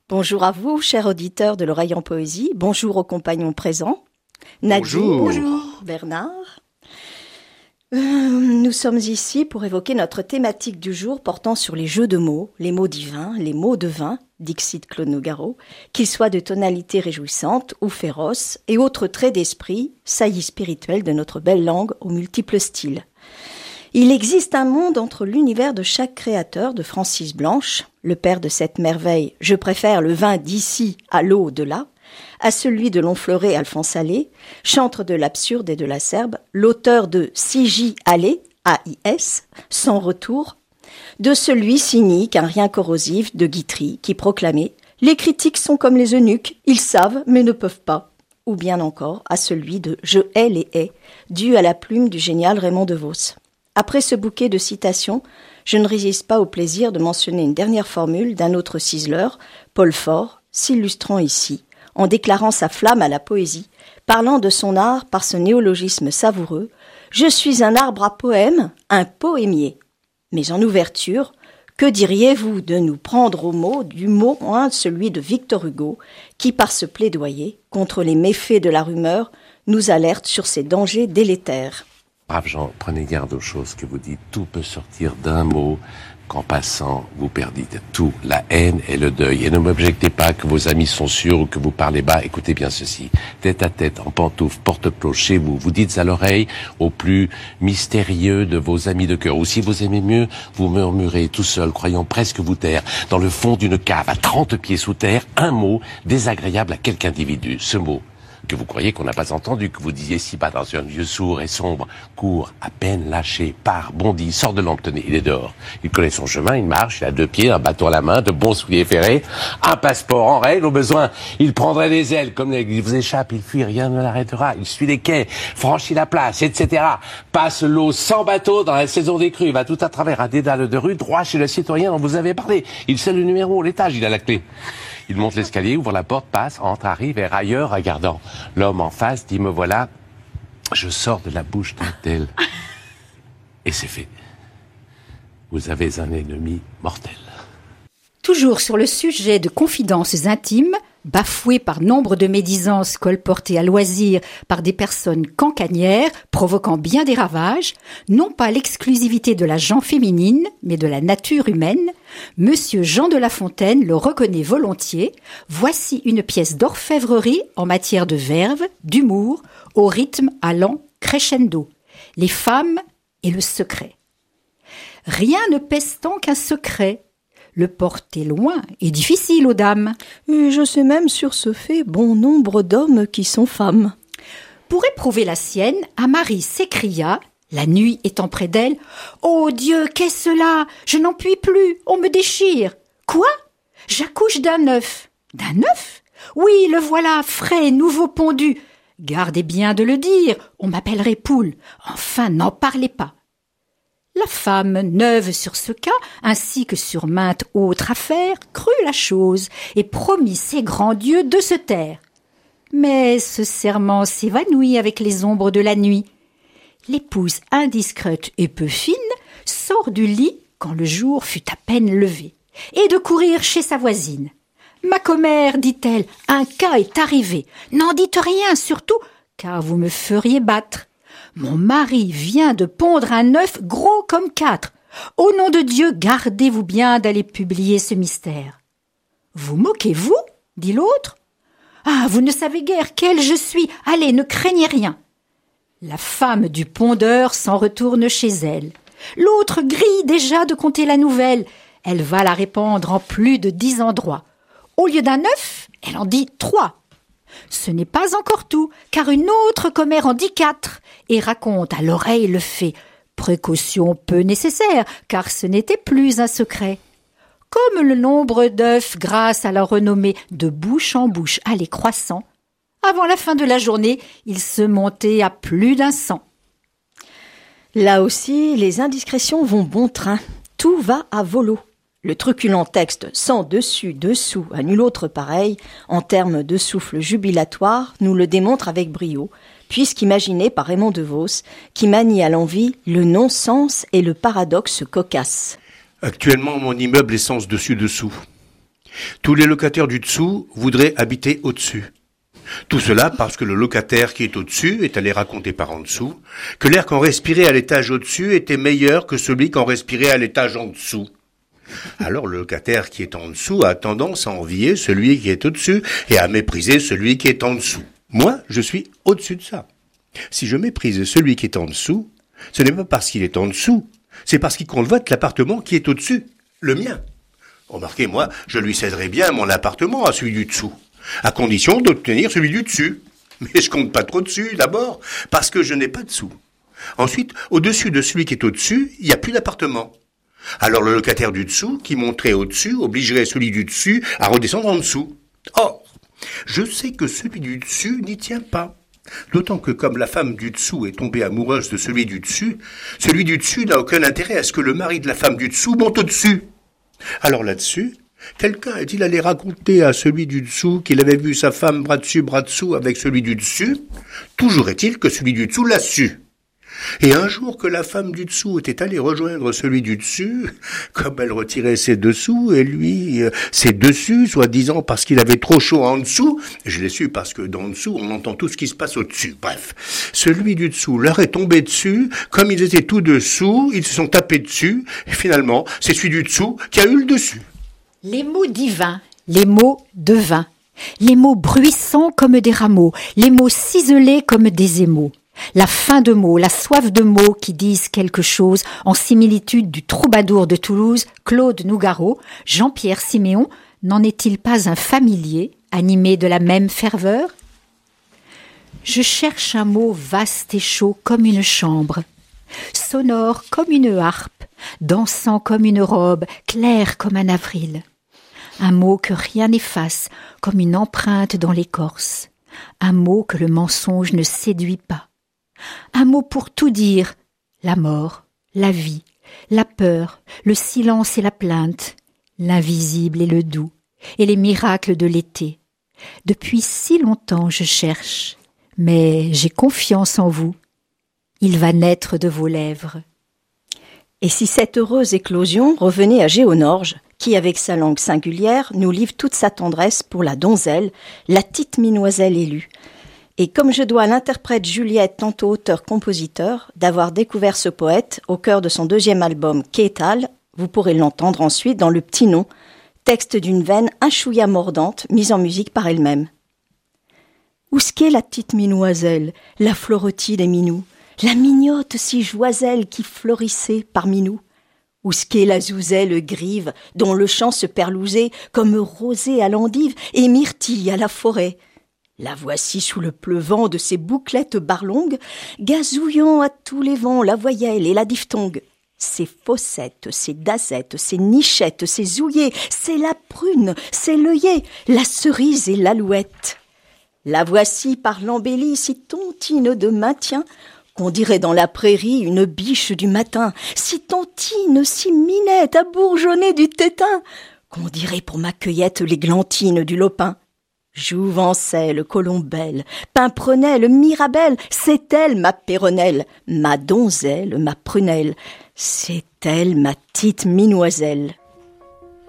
Bonjour à vous, chers auditeurs de l'Oreille en Poésie. Bonjour aux compagnons présents. Nadine, bonjour. Bernard. Nous sommes ici pour évoquer notre thématique du jour portant sur les jeux de mots, les mots divins, les mots de vin, dixit Claude Nougaro, qu'ils soient de tonalité réjouissante ou féroce et autres traits d'esprit, saillies spirituelles de notre belle langue aux multiples styles. Il existe un monde entre l'univers de chaque créateur de Francis Blanche, le père de cette merveille « Je préfère le vin d'ici à l'eau de là », à celui de Longfleuret Alphonse Allais, chantre de l'absurde et de l'acerbe, l'auteur de « Si Allais », A-I-S, sans retour, de celui cynique, un rien corrosif, de Guitry, qui proclamait « Les critiques sont comme les eunuques, ils savent mais ne peuvent pas », ou bien encore à celui de « Je hais les haies », dû à la plume du génial Raymond DeVos. Après ce bouquet de citations, je ne résiste pas au plaisir de mentionner une dernière formule d'un autre ciseleur, Paul Fort, s'illustrant ici, en déclarant sa flamme à la poésie, parlant de son art par ce néologisme savoureux « Je suis un arbre à poèmes, un poémier ». Mais en ouverture, que diriez-vous de nous prendre au mot, du mot moins celui de Victor Hugo, qui par ce plaidoyer, contre les méfaits de la rumeur, nous alerte sur ses dangers délétères. Brave Jean, prenez garde aux choses que vous dites. Tout peut sortir d'un mot qu'en passant, vous perdite tout. La haine et le deuil. Et ne m'objectez pas que vos amis sont sûrs ou que vous parlez bas. Écoutez bien ceci. Tête à tête, en pantoufles, porte-cloche, chez vous. Vous dites à l'oreille au plus mystérieux de vos amis de cœur. Ou si vous aimez mieux, vous murmurez tout seul, croyant presque vous taire. Dans le fond d'une cave, à 30 pieds sous terre, un mot désagréable à quelque individu. Ce mot que vous croyez qu'on n'a pas entendu, que vous disiez si bas dans un lieu sourd et sombre, court, à peine lâché, part, bondit, sort de lampe, tenez, il est dehors. Il connaît son chemin, il marche, il a 2 pieds, un bâton à la main, de bons souliers ferrés, un passeport en règle, au besoin, il prendrait des ailes, comme il vous échappe, il fuit, rien ne l'arrêtera, il suit les quais, franchit la place, etc. Passe l'eau sans bateau dans la saison des crues, va tout à travers un dédale de rue, droit chez le citoyen dont vous avez parlé. Il sait le numéro, l'étage, il a la clé. Il monte l'escalier, ouvre la porte, passe, entre, arrive, et ailleurs, regardant l'homme en face, dit, me voilà, je sors de la bouche d'un tel. Et c'est fait. Vous avez un ennemi mortel. Toujours sur le sujet de confidences intimes, bafouées par nombre de médisances colportées à loisir par des personnes cancanières, provoquant bien des ravages, non pas l'exclusivité de la gent féminine, mais de la nature humaine, Monsieur Jean de La Fontaine le reconnaît volontiers. Voici une pièce d'orfèvrerie en matière de verve, d'humour, au rythme allant crescendo. Les femmes et le secret. Rien ne pèse tant qu'un secret. Le porter loin est difficile aux dames. Et je sais même sur ce fait bon nombre d'hommes qui sont femmes. Pour éprouver la sienne, Amarie s'écria, la nuit étant près d'elle, « Oh Dieu, qu'est-ce cela? Je n'en puis plus, on me déchire. »« Quoi? J'accouche d'un œuf. »« D'un œuf? Oui, le voilà, frais, nouveau pondu. Gardez bien de le dire, on m'appellerait poule. Enfin, n'en parlez pas. » La femme, neuve sur ce cas, ainsi que sur mainte autre affaire, crut la chose et promit ses grands dieux de se taire. Mais ce serment s'évanouit avec les ombres de la nuit. L'épouse indiscrète et peu fine sort du lit quand le jour fut à peine levé, et de courir chez sa voisine. « Ma commère, dit-elle, un cas est arrivé. N'en dites rien surtout, car vous me feriez battre. Mon mari vient de pondre un œuf gros comme 4. Au nom de Dieu, gardez-vous bien d'aller publier ce mystère. »« Vous moquez-vous » dit l'autre. « Ah, vous ne savez guère quelle je suis. Allez, ne craignez rien. » La femme du pondeur s'en retourne chez elle. L'autre grille déjà de conter la nouvelle. Elle va la répandre en plus de 10 endroits. Au lieu d'un œuf, elle en dit 3. Ce n'est pas encore tout, car une autre commère en dit 4 et raconte à l'oreille le fait. Précaution peu nécessaire, car ce n'était plus un secret. Comme le nombre d'œufs, grâce à la renommée, de bouche en bouche allait croissant, avant la fin de la journée, il se montait à plus d'100. Là aussi, les indiscrétions vont bon train. Tout va à volo. Le truculent texte sans dessus, dessous, à nul autre pareil, en termes de souffle jubilatoire, nous le démontre avec brio, puisqu'imaginé par Raymond DeVos, qui manie à l'envi le non-sens et le paradoxe cocasse. Actuellement, mon immeuble est sens dessus-dessous. Tous les locataires du dessous voudraient habiter au-dessus. Tout cela parce que le locataire qui est au-dessus est allé raconter par en dessous que l'air qu'on respirait à l'étage au-dessus était meilleur que celui qu'on respirait à l'étage en dessous. Alors le locataire qui est en dessous a tendance à envier celui qui est au-dessus et à mépriser celui qui est en dessous. Moi, je suis au-dessus de ça. Si je méprise celui qui est en dessous, ce n'est pas parce qu'il est en dessous, c'est parce qu'il convoite l'appartement qui est au-dessus, le mien. Remarquez, moi, je lui céderai bien mon appartement à celui du dessous, à condition d'obtenir celui du dessus. Mais je compte pas trop dessus, d'abord, parce que je n'ai pas de sous. Ensuite, au-dessus de celui qui est au-dessus, il n'y a plus d'appartement. Alors le locataire du dessous, qui monterait au-dessus, obligerait celui du dessus à redescendre en dessous. Or, je sais que celui du dessus n'y tient pas. D'autant que comme la femme du dessous est tombée amoureuse de celui du dessus n'a aucun intérêt à ce que le mari de la femme du dessous monte au-dessus. Alors là-dessus, quelqu'un est-il allé raconter à celui du dessous qu'il avait vu sa femme bras dessous avec celui du dessus? Toujours est-il que celui du dessous l'a su. Et un jour que la femme du dessous était allée rejoindre celui du dessus, comme elle retirait ses dessous et lui ses dessus, soi-disant parce qu'il avait trop chaud en dessous, je l'ai su parce que d'en dessous on entend tout ce qui se passe au-dessus. Bref, celui du dessous leur est tombé dessus, comme ils étaient tout dessous, ils se sont tapés dessus, et finalement c'est celui du dessous qui a eu le dessus. Les mots divins, les mots devins, les mots bruissants comme des rameaux, les mots ciselés comme des émaux. La faim de mots, la soif de mots qui disent quelque chose en similitude du troubadour de Toulouse, Claude Nougaro, Jean-Pierre Siméon, n'en est-il pas un familier, animé de la même ferveur? Je cherche un mot vaste et chaud comme une chambre, sonore comme une harpe, dansant comme une robe, clair comme un avril. Un mot que rien n'efface, comme une empreinte dans l'écorce. Un mot que le mensonge ne séduit pas. Un mot pour tout dire, la mort, la vie, la peur, le silence et la plainte, l'invisible et le doux, et les miracles de l'été. Depuis si longtemps je cherche, mais j'ai confiance en vous. Il va naître de vos lèvres. Et si cette heureuse éclosion revenait à Géonorge, qui, avec sa langue singulière, nous livre toute sa tendresse pour la donzelle, la petite minoiselle élue. Et comme je dois à l'interprète Juliette, tantôt auteur-compositeur, d'avoir découvert ce poète au cœur de son deuxième album Kétal, vous pourrez l'entendre ensuite dans Le Petit Nom, texte d'une veine un chouïa mordante, mise en musique par elle-même. Où ce qu'est la petite minoiselle, la fleuretie des minous, la mignote si joiselle qui fleurissait parmi nous? Où ce qu'est la zouzelle grive, dont le chant se perlousait comme rosée à l'endive et myrtille à la forêt? La voici sous le pleuvant de ses bouclettes barlongues, gazouillant à tous les vents la voyelle et la diphtongue. Ses fossettes, ses dazettes, ses nichettes, ses zouillets, c'est la prune, c'est l'œillet, la cerise et l'alouette. La voici par l'embellie si tontine de maintien, qu'on dirait dans la prairie une biche du matin, si tontine, si minette à bourgeonner du tétin, qu'on dirait pour ma cueillette l'églantine du lopin. Jouvencelle, colombelle, pimprenelle, mirabelle, c'est elle ma péronnelle, ma donzelle, ma prunelle, c'est elle ma petite minoiselle.